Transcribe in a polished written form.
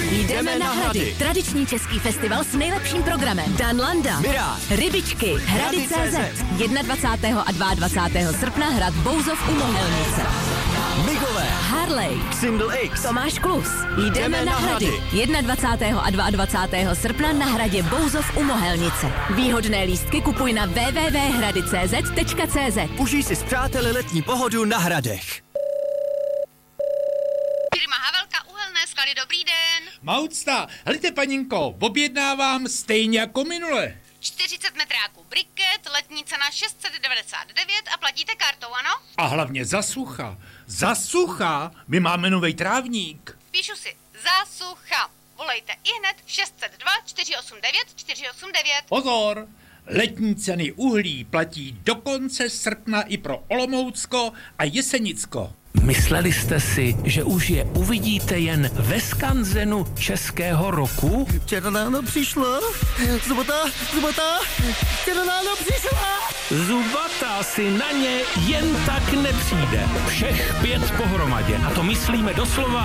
Jdeme na Hrady. Tradiční český festival s nejlepším programem. Dan Landa, Miráž, Rybičky, Hrady.cz. 21. a 22. srpna Hrad Bouzov u Mohelnice. Migové, Harley, Single X, Tomáš Klus. Jdeme na Hrady. 21. a 22. srpna na Hradě Bouzov u Mohelnice. Výhodné lístky kupuj na www.hrady.cz. Užij si s přáteli letní pohodu na Hradech. Firma Havelka Uhelné sklady, dobrý den. Maucta, helejte paninko, objednávám stejně jako minule. 40 metráků briket, letní cena 699 a platíte kartou, ano? A hlavně za sucha. Za sucha? My máme novej trávník. Píšu si za sucha. Volejte ihned 602 489 489. Pozor, letní ceny uhlí platí do konce srpna i pro Olomoucko a Jesenicko. Mysleli jste si, že už je uvidíte jen ve skanzenu českého roku? Včera ráno přišlo, Zubata, včera ráno přišla. Zubata si na ně jen tak nepřijde. Všech 5 pohromadě. A to myslíme doslova